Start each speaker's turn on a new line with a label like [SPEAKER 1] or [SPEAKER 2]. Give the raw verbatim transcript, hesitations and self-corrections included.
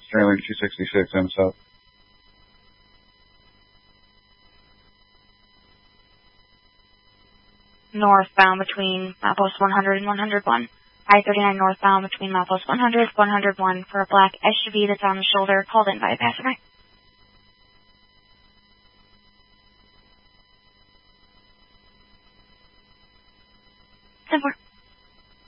[SPEAKER 1] trailer two sixty-six M South.
[SPEAKER 2] Northbound between milepost one hundred and one hundred one. I thirty-nine northbound between milepost one hundred and one hundred one for a black S U V that's on the shoulder, called in by a passerby. ten four.